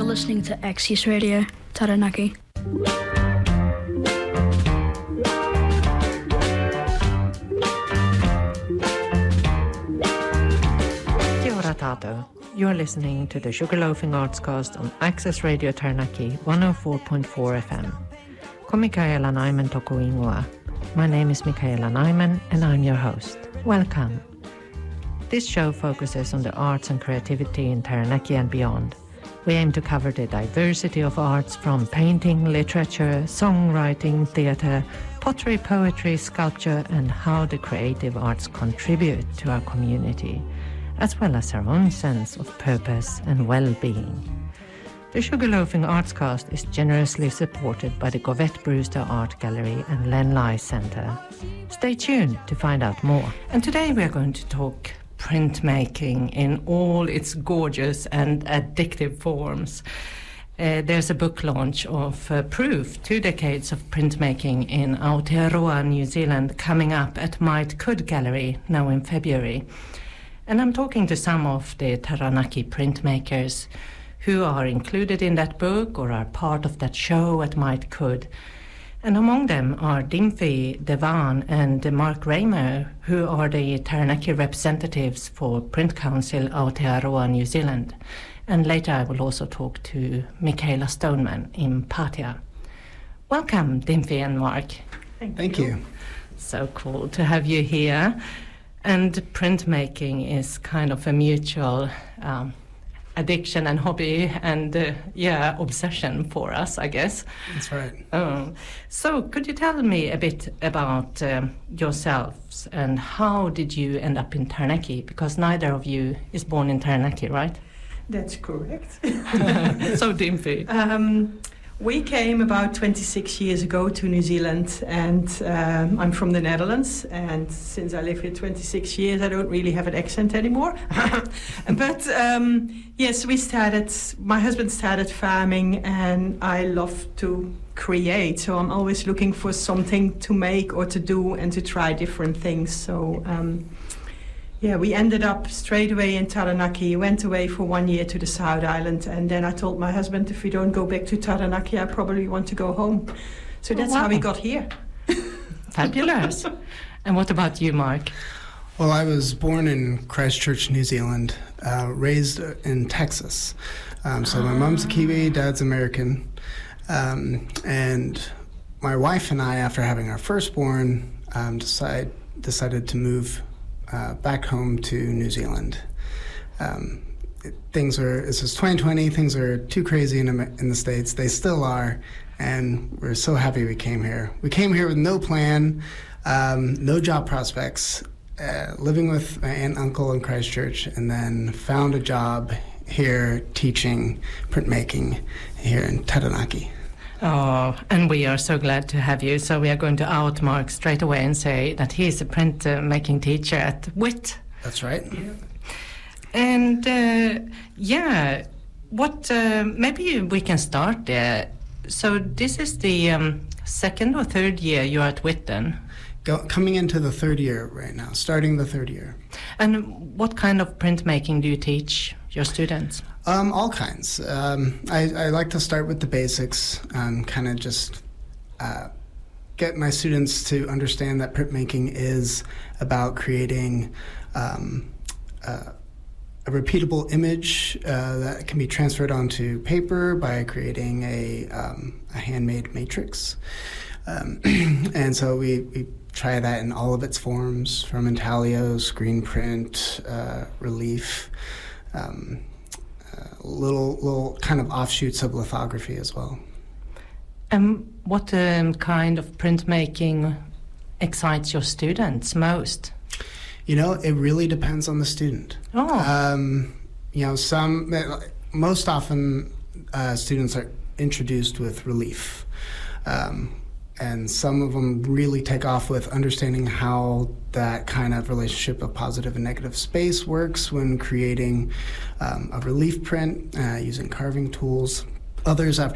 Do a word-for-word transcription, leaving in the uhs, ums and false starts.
listening to Axios Radio, Taranaki. Kia ora tātou. You're listening to the Sugarloafing Artscast on Axios Radio Taranaki one oh four point four F M. Ko Michaela Nyman toko ingoa. My name is Michaela Nyman and I'm your host. Welcome. This show focuses on the arts and creativity in Taranaki and beyond. We aim to cover the diversity of arts from painting, literature, songwriting, theatre, pottery, poetry, sculpture, and how the creative arts contribute to our community, as well as our own sense of purpose and well-being. The Sugarloafing Artscast is generously supported by the Govett Brewster Art Gallery and Len Lye Centre. Stay tuned to find out more. And today we are going to talk printmaking in all its gorgeous and addictive forms. Uh, there's a book launch of uh, Proof, Two Decades of Printmaking in Aotearoa, New Zealand, coming up at Might Could Gallery now in February. And I'm talking to some of the Taranaki printmakers who are included in that book or are part of that show at Might Could. And among them are Dimfi Devan and Mark Raymer, who are the Taranaki representatives for Print Council Aotearoa, New Zealand. And later I will also talk to Michaela Stoneman in Patia. Welcome, Dimfi and Mark. Thank, Thank you. you. So cool to have you here. And printmaking is kind of a mutual um, addiction and hobby and, uh, yeah, obsession for us, I guess. That's right. Um, so could you tell me a bit about um, yourselves and how did you end up in Taranaki? Because neither of you is born in Taranaki, right? That's correct. So, Dimfi. Um, we came about twenty-six years ago to New Zealand, and um, I'm from the Netherlands, and since I live here twenty-six years, I don't really have an accent anymore. But um, yes, we started, my husband started farming, and I love to create, so I'm always looking for something to make or to do and to try different things. So um, yeah, we ended up straight away in Taranaki, went away for one year to the South Island, and then I told my husband, if we don't go back to Taranaki, I probably want to go home. So that's oh, wow. how we got here. Fabulous. And what about you, Mark? Well, I was born in Christchurch, New Zealand, uh, raised in Texas. Um, so ah. my mom's a Kiwi, dad's American. Um, and my wife and I, after having our firstborn, um, decide, decided to move Uh, back home to New Zealand. Um, it, things are, this is twenty twenty, things are too crazy in, in the States. They still are, and we're so happy we came here. We came here with no plan, um, no job prospects, uh, living with my aunt and uncle in Christchurch, and then found a job here teaching printmaking here in Taranaki. Oh, and we are so glad to have you. So we are going to out Mark straight away and say that he is a print-making uh, teacher at W I T. That's right. Yeah. And, uh, yeah, what, uh, maybe we can start there. So this is the um, second or third year you're at W I T then? Go, coming into the third year right now, starting the third year. And what kind of printmaking do you teach your students? Um, all kinds. Um, I, I like to start with the basics, um, kind of just uh, get my students to understand that printmaking is about creating um, uh, a repeatable image uh, that can be transferred onto paper by creating a, um, a handmade matrix. Um, and so we, we try that in all of its forms, from intaglio, screen print, uh, relief, um, little little kind of offshoots of lithography as well. And um, what um, kind of printmaking excites your students most? You know, it really depends on the student. Oh. Um, you know, some, most often uh, students are introduced with relief. Um, and some of them really take off with understanding how that kind of relationship of positive and negative space works when creating um, a relief print uh, using carving tools. Others, after